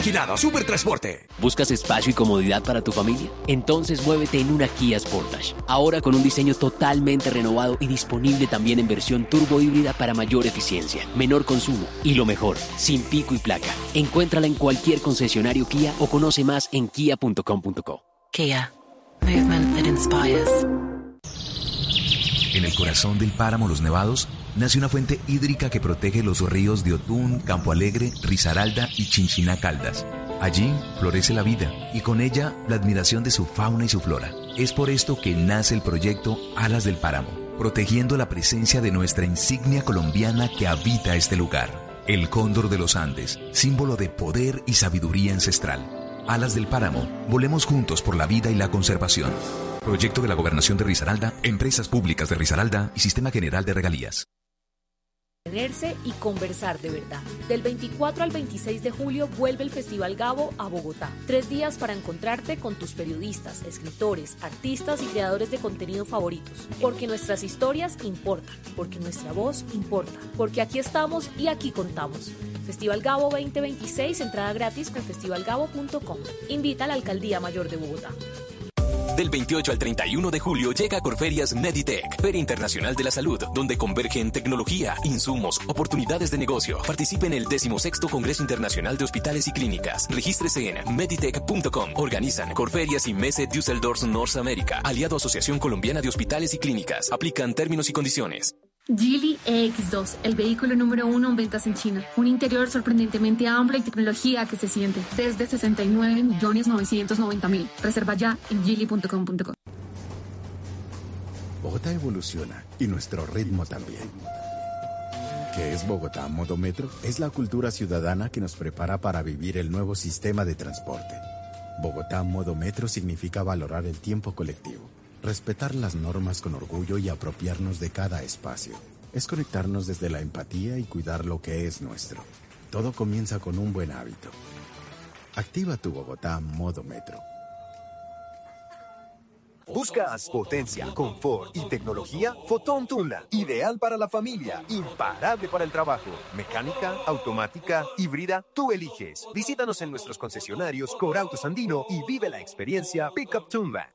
Vigilado Supertransporte. ¿Buscas espacio y comodidad para tu familia? Entonces muévete en una Kia Sportage. Ahora con un diseño totalmente renovado y disponible también en versión turbo híbrida para mayor eficiencia, menor consumo y lo mejor, sin pico y placa. Encuéntrala en cualquier concesionario Kia o conoce más en kia.com.co. Kia. Movement that inspires. En el corazón del páramo Los Nevados nace una fuente hídrica que protege los ríos de Otún, Campo Alegre, Risaralda y Chinchiná Caldas. Allí florece la vida y con ella la admiración de su fauna y su flora. Es por esto que nace el proyecto Alas del Páramo, protegiendo la presencia de nuestra insignia colombiana que habita este lugar. El cóndor de los Andes, símbolo de poder y sabiduría ancestral. Alas del Páramo, volemos juntos por la vida y la conservación. Proyecto de la Gobernación de Risaralda, Empresas Públicas de Risaralda y Sistema General de Regalías. Tenerse y conversar de verdad. Del 24 al 26 de julio vuelve el Festival Gabo a Bogotá. 3 días para encontrarte con tus periodistas, escritores, artistas y creadores de contenido favoritos. Porque nuestras historias importan, porque nuestra voz importa, porque aquí estamos y aquí contamos. Festival Gabo 2026, entrada gratis con festivalgabo.com. Invita a la Alcaldía Mayor de Bogotá. Del 28 al 31 de julio llega a Corferias Meditech, Feria Internacional de la Salud, donde convergen tecnología, insumos, oportunidades de negocio. Participe en el 16º Congreso Internacional de Hospitales y Clínicas. Regístrese en meditech.com. Organizan Corferias y Messe Düsseldorf North America, aliado a Asociación Colombiana de Hospitales y Clínicas. Aplican términos y condiciones. Geely EX2, el vehículo número 1 en ventas en China. Un interior sorprendentemente amplio y tecnología que se siente. Desde 69.990.000. Reserva ya en geely.com.co. Bogotá evoluciona y nuestro ritmo también. ¿Qué es Bogotá Modo Metro? Es la cultura ciudadana que nos prepara para vivir el nuevo sistema de transporte. Bogotá Modo Metro significa valorar el tiempo colectivo, respetar las normas con orgullo y apropiarnos de cada espacio. Es conectarnos desde la empatía y cuidar lo que es nuestro. Todo comienza con un buen hábito. Activa tu Bogotá Modo Metro. ¿Buscas potencia, confort y tecnología? Fotón Tundra, ideal para la familia, imparable para el trabajo. Mecánica, automática, híbrida, tú eliges. Visítanos en nuestros concesionarios Corautos Andino y vive la experiencia Pickup Tundra.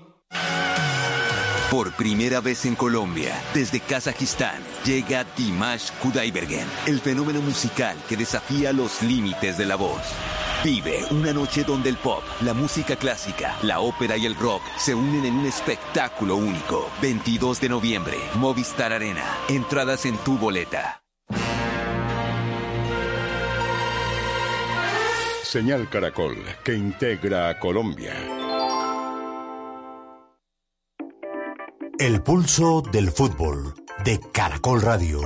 Por primera vez en Colombia, desde Kazajistán, llega Dimash Kudaibergen, el fenómeno musical que desafía los límites de la voz. Vive una noche donde el pop, la música clásica, la ópera y el rock se unen en un espectáculo único. 22 de noviembre, Movistar Arena. Entradas en tu boleta. Señal Caracol, que integra a Colombia. El pulso del fútbol de Caracol Radio.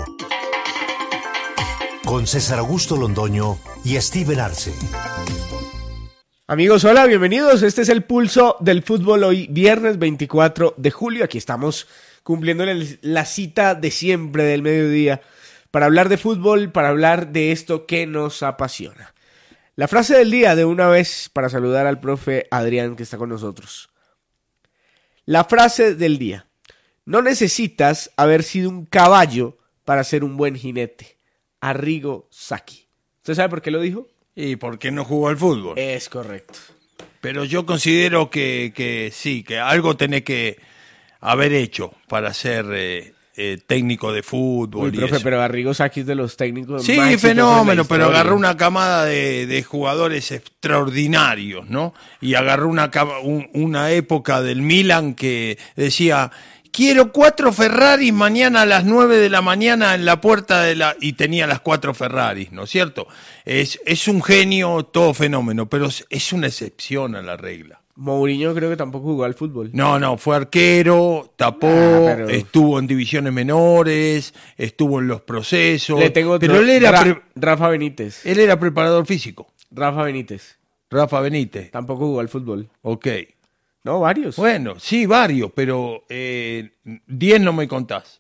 Con César Augusto Londoño y Steven Arce. Amigos, hola, bienvenidos. Este es el pulso del fútbol hoy, viernes 24 de julio. Aquí estamos cumpliendo la cita de siempre del mediodía para hablar de fútbol, para hablar de esto que nos apasiona. La frase del día de una vez para saludar al profe Adrián que está con nosotros. La frase del día. No necesitas haber sido un caballo para ser un buen jinete. Arrigo Sacchi. ¿Usted sabe por qué lo dijo? Y porque no jugó al fútbol. Es correcto. Pero yo considero que sí, que algo tenés que haber hecho para ser técnico de fútbol. Uy, profe, pero Arrigo Sacchi es de los técnicos sí, más fenómeno, pero agarró una camada de jugadores extraordinarios, ¿no? Y agarró una época del Milan que decía... Quiero 4 Ferraris mañana a las 9 de la mañana en la puerta y tenía las 4 Ferraris, ¿no es cierto? Es un genio, todo fenómeno, pero es una excepción a la regla. Mourinho creo que tampoco jugó al fútbol. No, fue arquero, tapó, estuvo en divisiones menores, estuvo en los procesos. Le tengo pero él era Rafa Benítez. Él era preparador físico. Rafa Benítez. Tampoco jugó al fútbol. Ok. No, varios. Bueno, sí, varios, pero 10 no me contás.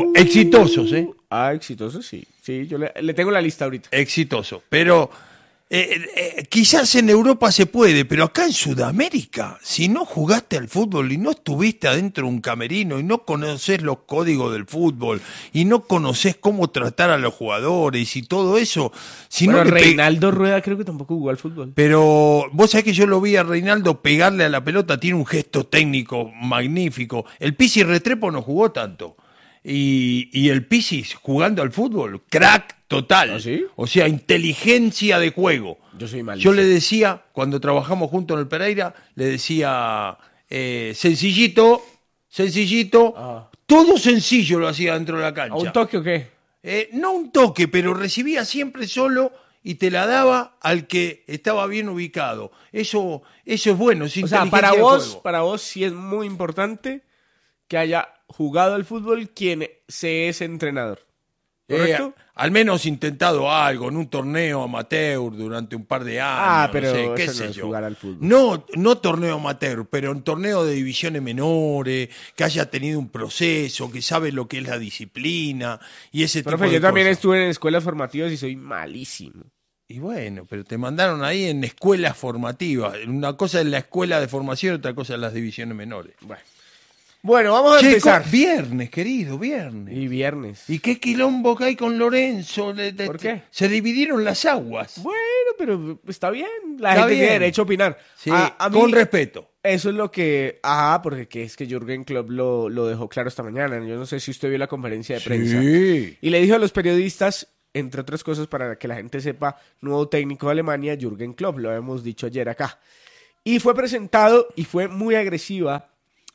Exitosos, ¿eh? Exitosos, sí. Sí, yo le tengo la lista ahorita. Exitoso, pero Quizás en Europa se puede, pero acá en Sudamérica, si no jugaste al fútbol y no estuviste adentro de un camerino y no conoces los códigos del fútbol y no conoces cómo tratar a los jugadores y todo eso, si bueno, no Reinaldo Rueda creo que tampoco jugó al fútbol. Pero vos sabés que yo lo vi a Reinaldo pegarle a la pelota, tiene un gesto técnico magnífico. El Pizzi Restrepo no jugó tanto. Y el Pizzi jugando al fútbol, crack total. ¿Ah, sí? O sea, inteligencia de juego. Yo soy malísimo. Yo le decía, cuando trabajamos juntos en el Pereira, le decía, sencillito, todo sencillo lo hacía dentro de la cancha. ¿A un toque o qué? No un toque, pero recibía siempre solo y te la daba al que estaba bien ubicado. Eso es bueno, es inteligencia para de juego. para vos sí es muy importante que haya jugado al fútbol quien se es entrenador. ¿Correcto? Al menos intentado algo en un torneo amateur durante un par de años. Pero no sé, qué eso sé no es yo. jugar al fútbol. No torneo amateur, pero en torneo de divisiones menores, que haya tenido un proceso, que sabe lo que es la disciplina y ese tipo Profe, de yo también cosas. estuve en escuelas formativas y soy malísimo. Y bueno, pero te mandaron ahí en escuelas formativas. Una cosa es la escuela de formación, otra cosa es las divisiones menores. Bueno, vamos a empezar. Viernes, querido, viernes. Y viernes. ¿Y qué quilombo que hay con Lorenzo? ¿Por qué? Se dividieron las aguas. Bueno, pero está bien. La Está gente bien. tiene derecho a opinar. Sí, A mí, con respeto. Eso es lo que... porque es que Jürgen Klopp lo dejó claro esta mañana. Yo no sé si usted vio la conferencia de prensa. Sí. Y le dijo a los periodistas, entre otras cosas, para que la gente sepa, nuevo técnico de Alemania, Jürgen Klopp. Lo habíamos dicho ayer acá. Y fue presentado y fue muy agresiva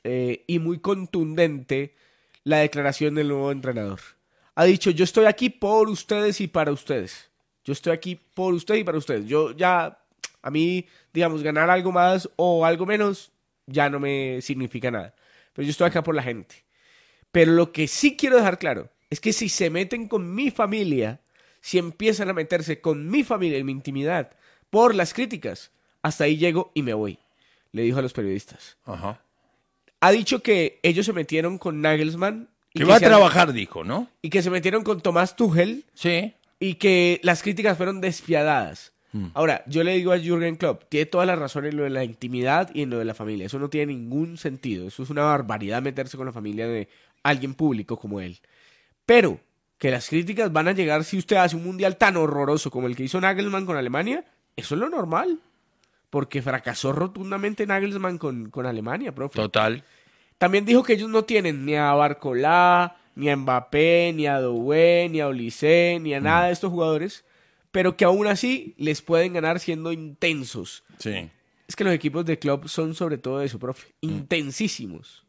y muy contundente la declaración del nuevo entrenador. Ha dicho, yo estoy aquí por ustedes y para ustedes. Yo estoy aquí por ustedes y para ustedes. Yo ya, a mí, digamos, ganar algo más o algo menos ya no me significa nada. Pero yo estoy acá por la gente. Pero lo que sí quiero dejar claro es que si se meten con mi familia, si empiezan a meterse con mi familia en mi intimidad por las críticas, hasta ahí llego y me voy, le dijo a los periodistas. Ajá. Ha dicho que ellos se metieron con Nagelsmann. Que va a trabajar, dijo, ¿no? Y que se metieron con Tomás Tuchel. Sí. Y que las críticas fueron despiadadas. Ahora, yo le digo a Jürgen Klopp, tiene toda la razón en lo de la intimidad y en lo de la familia. Eso no tiene ningún sentido. Eso es una barbaridad meterse con la familia de alguien público como él. Pero que las críticas van a llegar si usted hace un mundial tan horroroso como el que hizo Nagelsmann con Alemania, eso es lo normal. Porque fracasó rotundamente Nagelsmann con Alemania, profe. Total. También dijo que ellos no tienen ni a Barcolá, ni a Mbappé, ni a Doué, ni a Olise, ni a nada de estos jugadores, pero que aún así les pueden ganar siendo intensos. Sí. Es que los equipos de club son sobre todo eso, profe. Intensísimos.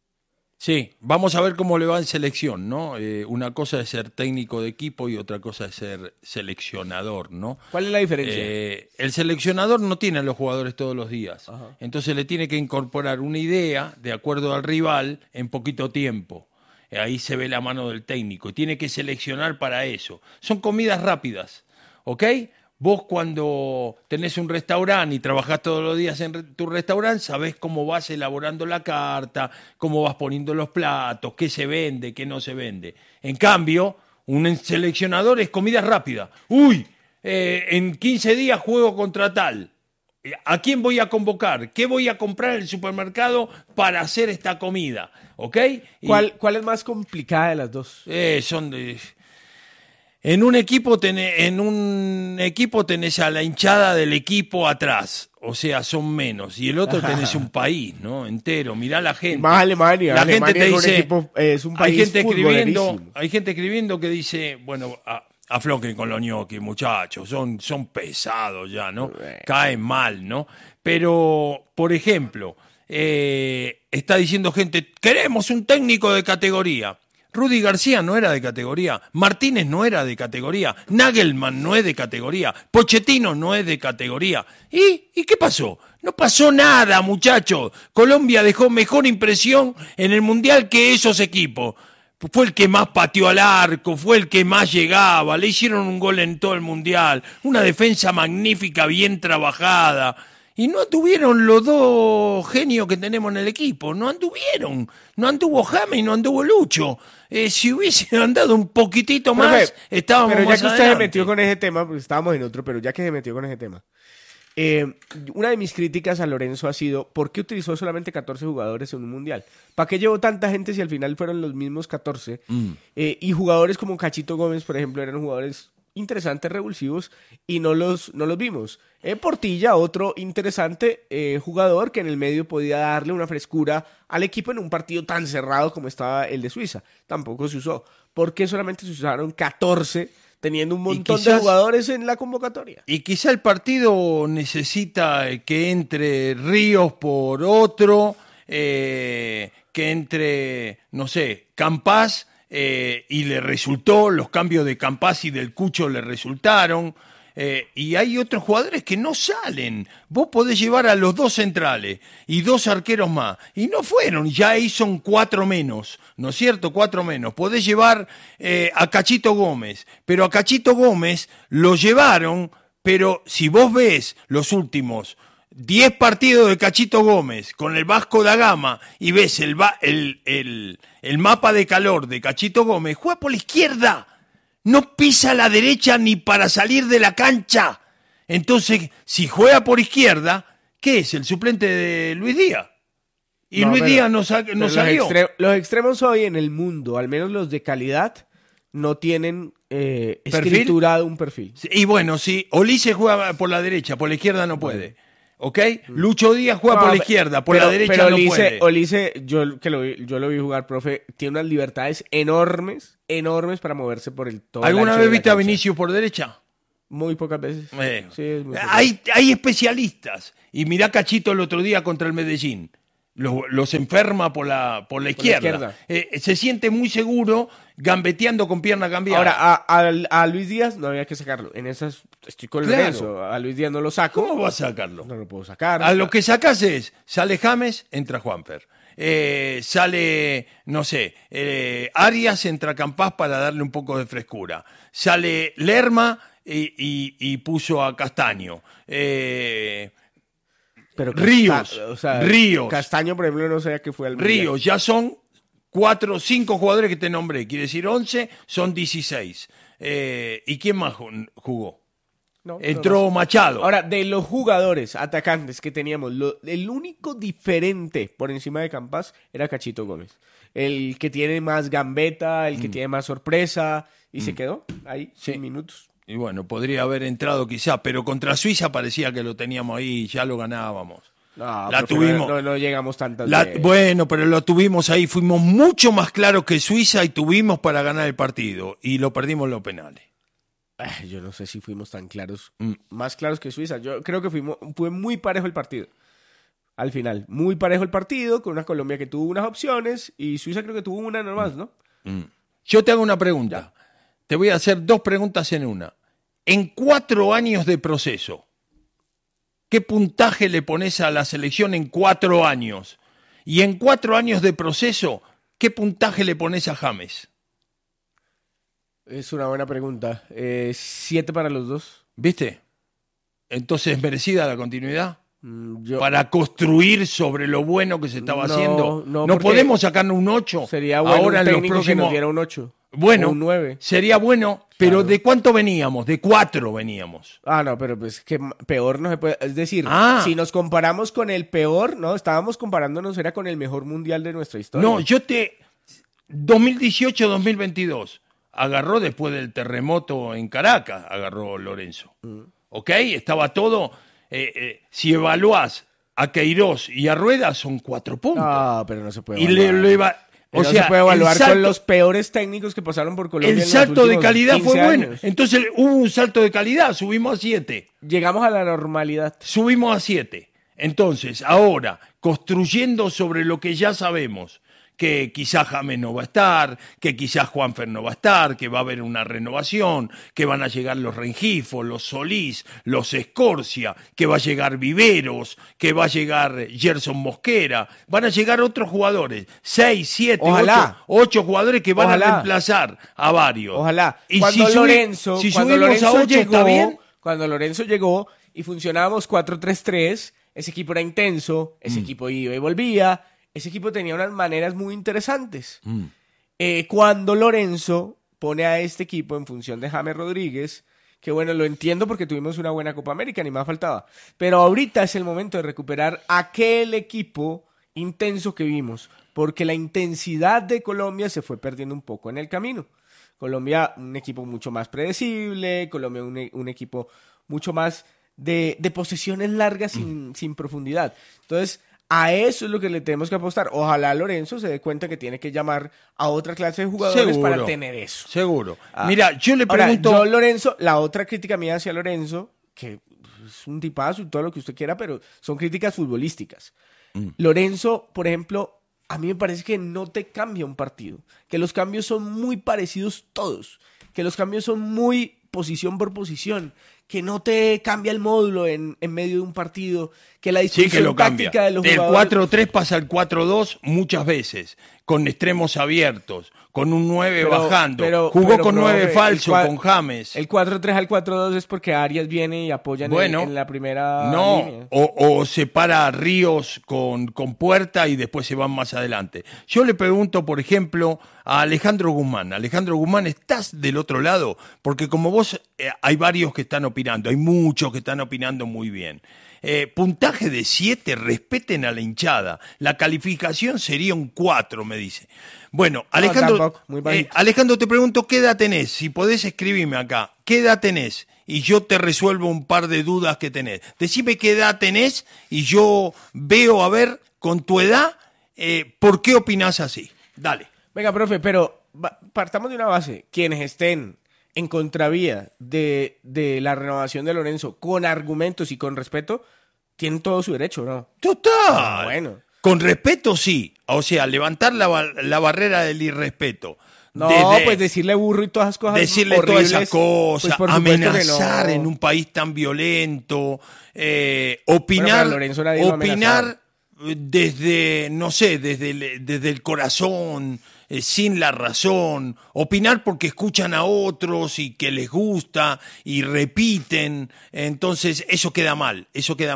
Sí, vamos a ver cómo le va en selección, ¿no? Una cosa es ser técnico de equipo y otra cosa es ser seleccionador, ¿no? ¿Cuál es la diferencia? El seleccionador no tiene a los jugadores todos los días. Ajá. Entonces le tiene que incorporar una idea de acuerdo al rival en poquito tiempo. Ahí se ve la mano del técnico y tiene que seleccionar para eso. Son comidas rápidas, ¿ok? Vos cuando tenés un restaurante y trabajás todos los días en tu restaurante, sabés cómo vas elaborando la carta, cómo vas poniendo los platos, qué se vende, qué no se vende. En cambio, un seleccionador es comida rápida. Uy, en 15 días juego contra tal. ¿A quién voy a convocar? ¿Qué voy a comprar en el supermercado para hacer esta comida? ¿Ok? ¿Cuál es más complicada de las dos? Son de... En un equipo tenés a la hinchada del equipo atrás, o sea, son menos. Y el otro tenés un país, ¿no? Entero. Mirá la gente. Más Alemania. La Alemania gente te es un dice, equipo, es un país hay gente escribiendo que dice, bueno, afloquen con los ñoquis, muchachos, son pesados ya, ¿no? Caen mal, ¿no? Pero, por ejemplo, está diciendo gente, queremos un técnico de categoría. Rudy García no era de categoría, Martínez no era de categoría, Nagelman no es de categoría, Pochettino no es de categoría. ¿Y qué pasó? No pasó nada, muchachos. Colombia dejó mejor impresión en el Mundial que esos equipos. Fue el que más pateó al arco, fue el que más llegaba, le hicieron un gol en todo el Mundial, una defensa magnífica, bien trabajada. Y no anduvieron los dos genios que tenemos en el equipo. No anduvieron. No anduvo James y no anduvo Lucho. Si hubiese andado un poquitito más, estábamos más Pero ya que usted se adelante. metió con ese tema, pues estábamos en otro, pero ya que se metió con ese tema. Una de mis críticas a Lorenzo ha sido, ¿por qué utilizó solamente 14 jugadores en un mundial? ¿Para qué llevó tanta gente si al final fueron los mismos 14? Y jugadores como Cachito Gómez, por ejemplo, eran jugadores interesantes, revulsivos, y no los vimos. Portilla, otro interesante jugador que en el medio podía darle una frescura al equipo en un partido tan cerrado como estaba el de Suiza. Tampoco se usó. ¿Por qué solamente se usaron 14 teniendo un montón de jugadores en la convocatoria? Y quizá el partido necesita que entre Ríos por otro, que entre, no sé, Campás, y le resultó, los cambios de Campás y del Cucho le resultaron, y hay otros jugadores que no salen. Vos podés llevar a los dos centrales y dos arqueros más, y no fueron, ya ahí son 4 menos, ¿no es cierto? 4 menos. Podés llevar a Cachito Gómez, pero a Cachito Gómez lo llevaron, pero si vos ves los últimos 10 partidos de Cachito Gómez con el Vasco da Gama y ves el mapa de calor de Cachito Gómez, juega por la izquierda, no pisa la derecha ni para salir de la cancha. Entonces, si juega por izquierda, ¿qué es? El suplente de Luis Díaz. Y no, Luis Díaz no salió. Los extremos hoy en el mundo, al menos los de calidad, no tienen escriturado un perfil. Y bueno, si Olise juega por la derecha, por la izquierda no puede. ¿Ok? Lucho Díaz juega por la izquierda, por la derecha no puede. Olise, yo lo vi jugar, profe, tiene unas libertades enormes para moverse por el todo. ¿Alguna vez viste a Vinicius por derecha? Muy pocas veces. Sí, es muy hay especialistas. Y mirá Cachito el otro día contra el Medellín. Los enferma por la izquierda. Se siente muy seguro gambeteando con pierna cambiada. Ahora, a Luis Díaz no había que sacarlo. En esas estoy con Lorenzo. A Luis Díaz no lo saco. ¿Cómo vas a sacarlo? No lo puedo sacar. A lo que sacas es, sale James, entra Juanfer. Sale, no sé, Arias, entra Campás para darle un poco de frescura. Sale Lerma y puso a Castaño. Pero Ríos. Ríos. Castaño, por ejemplo, no sabía que fue al Ríos, ya son 4 o 5 jugadores que te nombré. Quiere decir 11, son 16. ¿Y quién más jugó? Entró Machado. Ahora, de los jugadores atacantes que teníamos, el único diferente por encima de Campás era Cachito Gómez. El que tiene más gambeta, el que tiene más sorpresa, y se quedó ahí, 100 minutos. Y bueno, podría haber entrado quizá, pero contra Suiza parecía que lo teníamos ahí, ya lo ganábamos. No llegamos tantas veces. Bueno, pero lo tuvimos ahí, fuimos mucho más claros que Suiza y tuvimos para ganar el partido, y lo perdimos en los penales. Yo no sé si fuimos tan claros, más claros que Suiza. Yo creo que fue muy parejo el partido. Al final, muy parejo el partido, con una Colombia que tuvo unas opciones, y Suiza creo que tuvo una nomás, ¿no? Yo te hago una pregunta. Te voy a hacer 2 preguntas en una. En 4 años de proceso, ¿qué puntaje le pones a la selección en 4 años? Y en 4 años de proceso, ¿qué puntaje le pones a James? Es una buena pregunta. 7 para los dos. ¿Viste? Entonces, ¿merecida la continuidad? Para construir sobre lo bueno que se estaba haciendo. No podemos sacarnos un 8. Sería bueno ahora un técnico que nos próximos... diera un 8. Bueno, un 9. Sería bueno, pero claro. ¿De cuánto veníamos? De 4 veníamos. No, pero pues que peor no se puede. Es decir, si nos comparamos con el peor, no, estábamos comparándonos, era con el mejor mundial de nuestra historia. No, 2018-2022, agarró después del terremoto en Caracas, agarró Lorenzo. ¿Ok? Estaba todo, si evaluás a Queiroz y a Rueda, son 4 puntos. No, pero no se puede evaluar. No se puede evaluar con los peores técnicos que pasaron por Colombia. El salto de calidad fue bueno. Años. Entonces hubo un salto de calidad, subimos a 7. Llegamos a la normalidad. Subimos a 7. Entonces, ahora, construyendo sobre lo que ya sabemos, que quizás James no va a estar, que quizás Juanfer no va a estar, que va a haber una renovación, que van a llegar los Rengifo, los Solís, los Escorcia, que va a llegar Viveros, que va a llegar Gerson Mosquera, van a llegar otros jugadores, 6, 7, 8 jugadores que van a reemplazar a varios. Ojalá. Y cuando si Lorenzo subimos a 8, llegó, ¿está bien? Cuando Lorenzo llegó y funcionábamos 4-3-3, ese equipo era intenso, ese equipo iba y volvía, ese equipo tenía unas maneras muy interesantes. Cuando Lorenzo pone a este equipo en función de James Rodríguez, que bueno, lo entiendo porque tuvimos una buena Copa América, ni más faltaba, pero ahorita es el momento de recuperar aquel equipo intenso que vimos, porque la intensidad de Colombia se fue perdiendo un poco en el camino. Colombia, un equipo mucho más predecible, Colombia un equipo mucho más de posesiones largas sin profundidad. Entonces, a eso es lo que le tenemos que apostar. Ojalá Lorenzo se dé cuenta que tiene que llamar a otra clase de jugadores para tener eso. Seguro. Mira, yo le pregunto... Ahora, Lorenzo, la otra crítica mía hacia Lorenzo, que es un tipazo y todo lo que usted quiera, pero son críticas futbolísticas. Lorenzo, por ejemplo, a mí me parece que no te cambia un partido, que los cambios son muy parecidos todos, que los cambios son muy posición por posición, que no te cambia el módulo en medio de un partido, que la disposición táctica de los jugadores... Del 4-3 pasa al 4-2 muchas veces, con extremos abiertos, con un 9 bajando. Jugó con 9 falso, con James. El 4-3 al 4-2 es porque Arias viene y apoya en la primera línea. O separa a Ríos con Puerta y después se van más adelante. Yo le pregunto, por ejemplo, a Alejandro Guzmán. Alejandro Guzmán, ¿estás del otro lado? Porque como vos, hay varios que están opinando, hay muchos que están opinando muy bien. Puntaje de 7, respeten a la hinchada. La calificación sería un 4, me dice. Bueno, Alejandro, Alejandro, te pregunto, ¿qué edad tenés? Si podés escribirme acá, ¿qué edad tenés? Y yo te resuelvo un par de dudas que tenés. Decime qué edad tenés y yo veo, a ver, con tu edad, ¿por qué opinás así? Dale. Venga, profe, pero partamos de una base. Quienes estén en contravía de la renovación de Lorenzo con argumentos y con respeto, tienen todo su derecho, ¿no? ¡Total! Bueno. Con respeto, sí. O sea, levantar la barrera del irrespeto. No, pues decirle burro y todas esas cosas decirle horribles, todas esas cosas, pues amenazar en un país tan violento, opinar desde, no sé, desde el corazón, sin la razón, opinar porque escuchan a otros y que les gusta y repiten, entonces eso queda mal.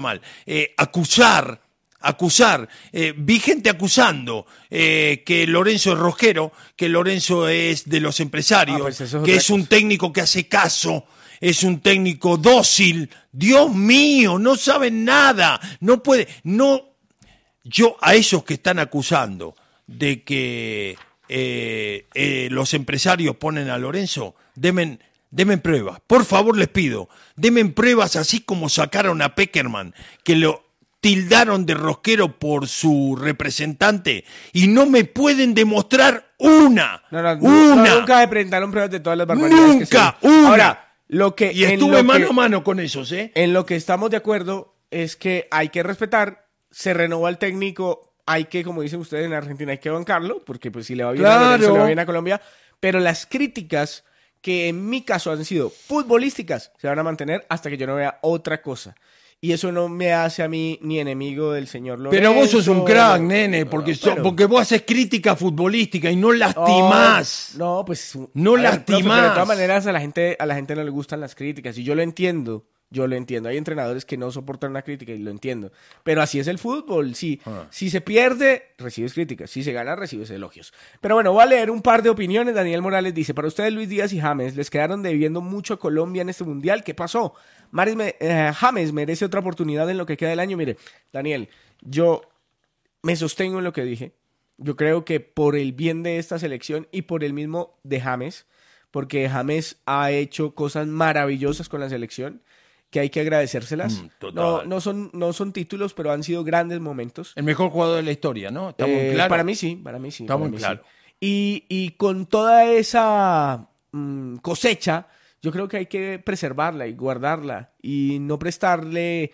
Acusar, vi gente acusando que Lorenzo es rosquero, que Lorenzo es de los empresarios, pues que es un técnico que hace caso, es un técnico dócil. Dios mío, no saben nada, no puede, no. Yo a esos que están acusando de que los empresarios ponen a Lorenzo, denme pruebas, por favor les pido, denme pruebas, así como sacaron a Peckerman, que lo tildaron de rosquero por su representante y no me pueden demostrar una. Nunca me presentaron pruebas de todas las barbaridades. Una. Ahora, y estuve mano a mano con esos, En lo que estamos de acuerdo es que hay que respetar, se renova el técnico, hay que, como dicen ustedes en Argentina, hay que bancarlo, porque pues si le va bien a Lorenzo, le va bien a Colombia, pero las críticas que en mi caso han sido futbolísticas se van a mantener hasta que yo no vea otra cosa. Y eso no me hace a mí ni enemigo del señor Lorenzo. Pero vos sos un crack, nene, porque vos haces crítica futbolística y no lastimás. No, pues... No lastimás. Pero de todas maneras a la gente no le gustan las críticas y yo lo entiendo. Hay entrenadores que no soportan una crítica y lo entiendo. Pero así es el fútbol. Si se pierde, recibes críticas. Si se gana, recibes elogios. Pero bueno, voy a leer un par de opiniones. Daniel Morales dice: para ustedes, Luis Díaz y James les quedaron debiendo mucho a Colombia en este mundial. ¿Qué pasó? James merece otra oportunidad en lo que queda del año. Mire, Daniel, yo me sostengo en lo que dije. Yo creo que por el bien de esta selección y por el mismo de James, porque James ha hecho cosas maravillosas con la selección, que hay que agradecérselas. No son títulos, pero han sido grandes momentos. El mejor jugador de la historia, ¿no? ¿Está muy claro? Para mí sí. Está muy claro. Sí. Y con toda esa cosecha, yo creo que hay que preservarla y guardarla y no prestarle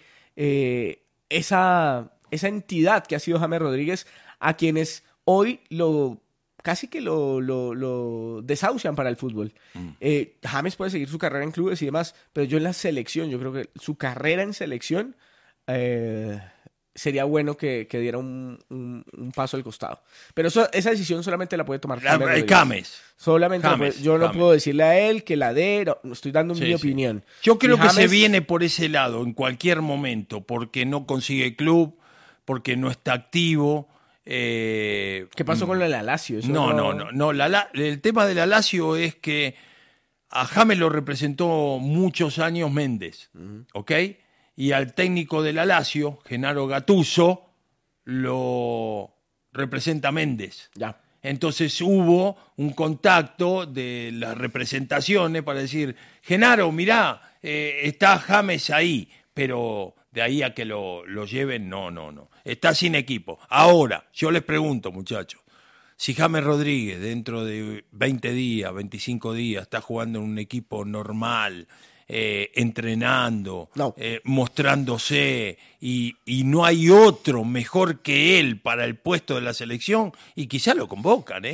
esa entidad que ha sido James Rodríguez a quienes hoy casi que lo desahucian para el fútbol. James puede seguir su carrera en clubes y demás, pero yo en la selección, yo creo que su carrera en selección sería bueno que diera un paso al costado. Pero esa decisión solamente la puede tomar James. Solamente James, yo no puedo decirle a él que la dé, no estoy dando mi opinión. Yo creo que James se viene por ese lado en cualquier momento, porque no consigue club, porque no está activo. ¿Qué pasó con la Lazio? No. El tema de la Lazio es que a James lo representó muchos años Méndez, ¿ok? Y al técnico de la Lazio, Gennaro Gattuso, lo representa Méndez. Ya. Entonces hubo un contacto de las representaciones para decir, Gennaro, mirá, está James ahí, pero de ahí a que lo lleven, no. Está sin equipo. Ahora, yo les pregunto, muchachos, si James Rodríguez dentro de 20 días, 25 días, está jugando en un equipo normal, entrenando, mostrándose, y no hay otro mejor que él para el puesto de la selección, y quizá lo convocan,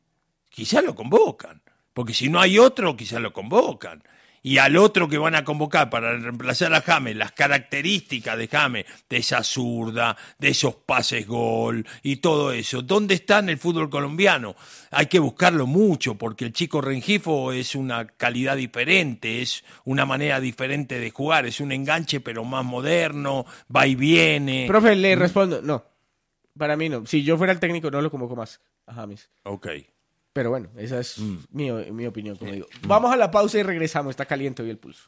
porque si no hay otro, quizá lo convocan. Y al otro que van a convocar para reemplazar a James, las características de James, de esa zurda, de esos pases gol y todo eso, ¿dónde está en el fútbol colombiano? Hay que buscarlo mucho, porque el chico Rengifo es una calidad diferente, es una manera diferente de jugar, es un enganche pero más moderno, va y viene. Profe, le respondo, no, para mí no. Si yo fuera el técnico no lo convoco más a James. Ok. Pero bueno, esa es mi opinión, como digo. Vamos a la pausa y regresamos. Está caliente hoy el pulso.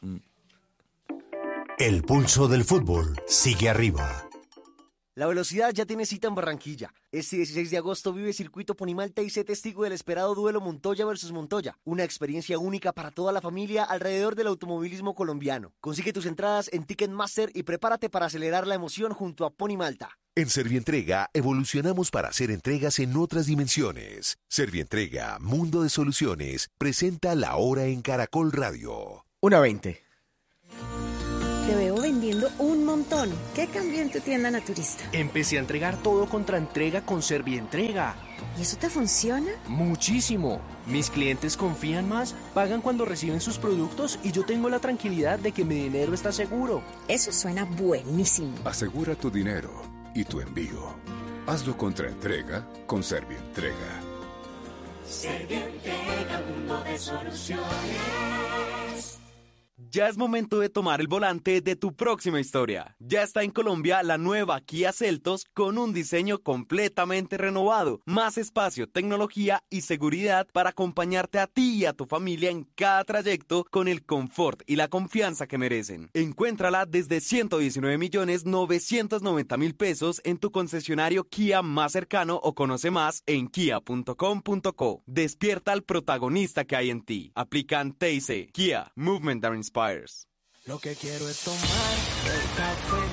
El pulso del fútbol sigue arriba. La velocidad ya tiene cita en Barranquilla. Este 16 de agosto vive Circuito Ponimalta y sé testigo del esperado duelo Montoya versus Montoya. Una experiencia única para toda la familia alrededor del automovilismo colombiano. Consigue tus entradas en Ticketmaster y prepárate para acelerar la emoción junto a Ponimalta. En Servientrega evolucionamos para hacer entregas en otras dimensiones. Servientrega, Mundo de Soluciones, presenta La Hora en Caracol Radio. 1:20. Te veo vendiendo un montón. ¿Qué cambió en tu tienda naturista? Empecé a entregar todo contra entrega con Servientrega. ¿Y eso te funciona? Muchísimo. Mis clientes confían más, pagan cuando reciben sus productos y yo tengo la tranquilidad de que mi dinero está seguro. Eso suena buenísimo. Asegura tu dinero y tu envío. Hazlo contra entrega con Servientrega. Servientrega, mundo de soluciones. Ya es momento de tomar el volante de tu próxima historia. Ya está en Colombia la nueva Kia Seltos con un diseño completamente renovado, más espacio, tecnología y seguridad para acompañarte a ti y a tu familia en cada trayecto con el confort y la confianza que merecen. Encuéntrala desde 119.990.000 pesos en tu concesionario Kia más cercano o conoce más en kia.com.co. Despierta al protagonista que hay en ti. Aplican TIC. Kia, Movement that Inspires. Lo que quiero es tomar el café